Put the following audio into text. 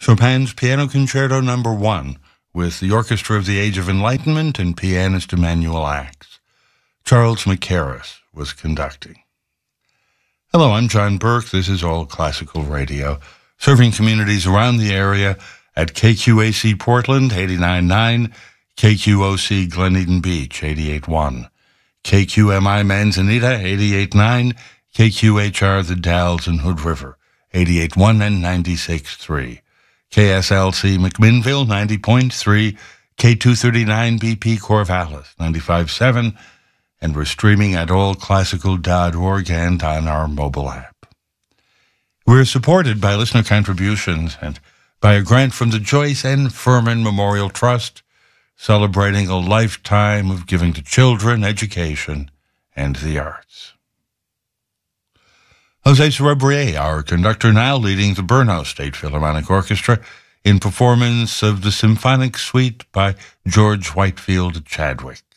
Chopin's Piano Concerto No. 1 with the Orchestra of the Age of Enlightenment and pianist Emanuel Ax. Charles Mackerras was conducting. Hello, I'm John Burke. This is All Classical Radio, serving communities around the area at KQAC Portland, 89.9, KQOC Glen Eden Beach, 88.1, KQMI Manzanita, 88.9, KQHR The Dalles and Hood River, 88.1 and 96.3, KSLC McMinnville, 90.3, K239 BP Corvallis, 95.7, and we're streaming at allclassical.org and on our mobile app. We're supported by listener contributions and by a grant from the Joyce N. Furman Memorial Trust, celebrating a lifetime of giving to children, education, and the arts. Jose Cerebrier, our conductor, now leading the Brno State Philharmonic Orchestra in performance of the Symphonic Suite by George Whitefield Chadwick.